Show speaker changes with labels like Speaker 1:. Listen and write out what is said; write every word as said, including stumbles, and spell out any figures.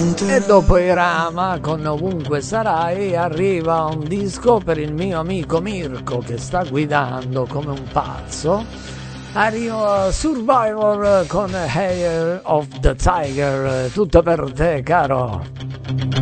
Speaker 1: E dopo i Rama con Ovunque Sarai arriva un disco per il mio amico Mirko che sta guidando come un pazzo. Arriva Survivor con Hair of the Tiger, tutto per te caro.